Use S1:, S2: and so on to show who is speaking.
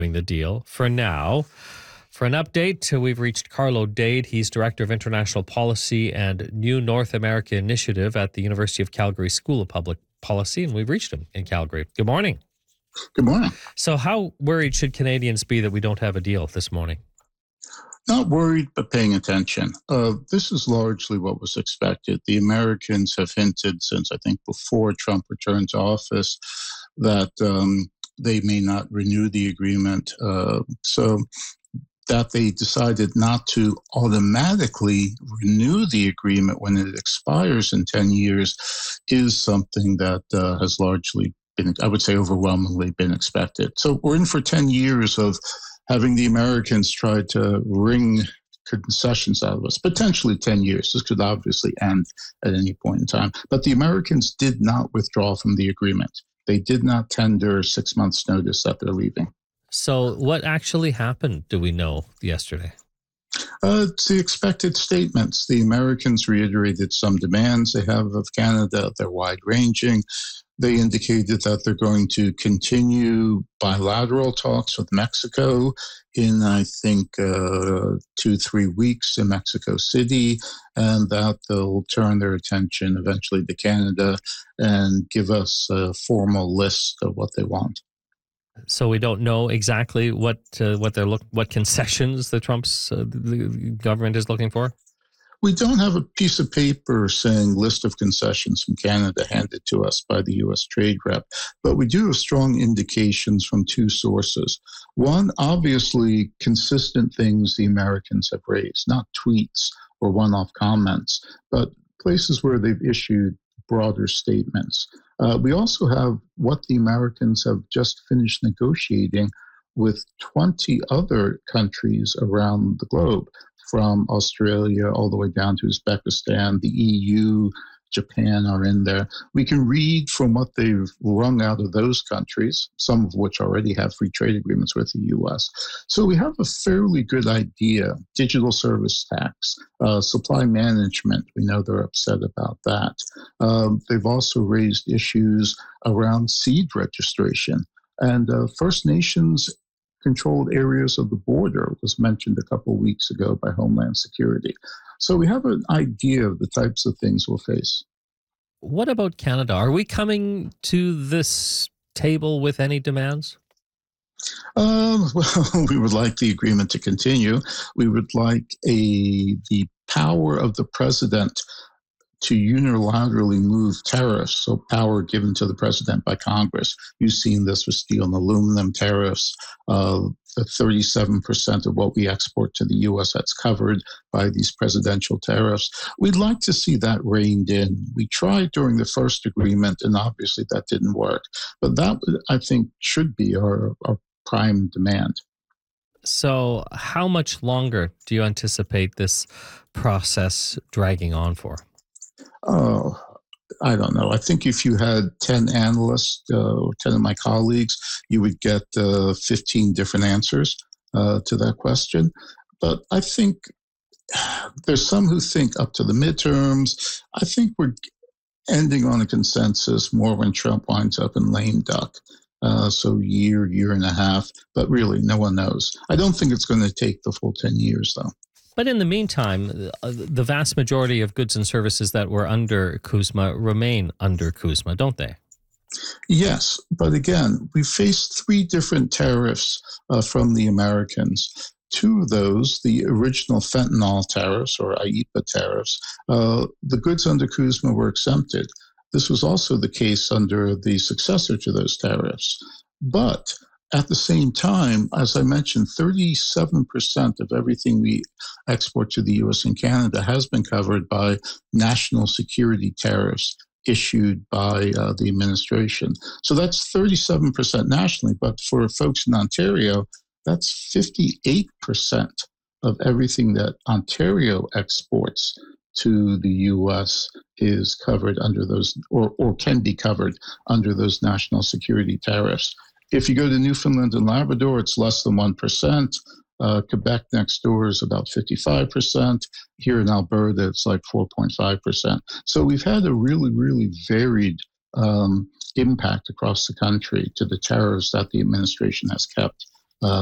S1: doing the deal for now. For an update, we've reached Carlo Dade. He's Director of International Policy and New North America Initiative at the University of Calgary School of Public Policy, and we've reached him in Calgary. Good morning.
S2: Good morning.
S1: So how worried should Canadians be that we don't have a deal this morning?
S2: Not worried, but paying attention. This is largely what was expected. The Americans have hinted since, I think, before Trump returned to office that they may not renew the agreement. So that they decided not to automatically renew the agreement when it expires in 10 years is something that has largely been, I would say, overwhelmingly been expected. So we're in for 10 years of having the Americans try to wring concessions out of us, potentially 10 years. This could obviously end at any point in time. But the Americans did not withdraw from the agreement. They did not tender 6 months' notice that they're leaving.
S1: So what actually happened, do we know, yesterday?
S2: It's the expected statements. The Americans reiterated some demands they have of Canada. They're wide-ranging. They indicated that they're going to continue bilateral talks with Mexico in, I think, 2-3 weeks in Mexico City, and that they'll turn their attention eventually to Canada and give us a formal list of what they want.
S1: So we don't know exactly what concessions the the government is looking for?
S2: We don't have a piece of paper saying list of concessions from Canada handed to us by the U.S. trade rep, but we do have strong indications from two sources. One, obviously, consistent things the Americans have raised, not tweets or one-off comments, but places where they've issued broader statements. We also have what the Americans have just finished negotiating with 20 other countries around the globe, from Australia all the way down to Uzbekistan. The EU, Japan are in there. We can read from what they've wrung out of those countries, some of which already have free trade agreements with the U.S. So we have a fairly good idea. Digital service tax, supply management, we know they're upset about that. They've also raised issues around seed registration. And First Nations controlled areas of the border was mentioned a couple of weeks ago by Homeland Security. So we have an idea of the types of things we'll face.
S1: What about Canada? Are we coming to this table with any demands?
S2: Well, we would like the agreement to continue. We would like the power of the president to unilaterally move tariffs, so power given to the president by Congress. You've seen this with steel and aluminum tariffs. The 37% of what we export to the U.S. that's covered by these presidential tariffs. We'd like to see that reined in. We tried during the first agreement, and obviously that didn't work. But that, I think, should be our prime demand.
S1: So how much longer do you anticipate this process dragging on for?
S2: Oh, I don't know. I think if you had 10 analysts, 10 of my colleagues, you would get 15 different answers to that question. But I think there's some who think up to the midterms. I think we're ending on a consensus more when Trump winds up in lame duck. So year and a half, but really no one knows. I don't think it's going to take the full 10 years, though.
S1: But in the meantime, the vast majority of goods and services that were under CUSMA remain under CUSMA, don't they?
S2: Yes, but again, we faced 3 different tariffs from the Americans. 2 of those, the original fentanyl tariffs or IEEPA tariffs, the goods under CUSMA were exempted. This was also the case under the successor to those tariffs. But at the same time, as I mentioned, 37% of everything we export to the U.S. and Canada has been covered by national security tariffs issued by the administration. So that's 37% nationally, but for folks in Ontario, that's 58% of everything that Ontario exports to the U.S. is covered under those, or can be covered under those national security tariffs. If you go to Newfoundland and Labrador, it's less than 1%. Quebec next door is about 55%. Here in Alberta, it's like 4.5%. So we've had a really, really varied impact across the country to the tariffs that the administration has kept.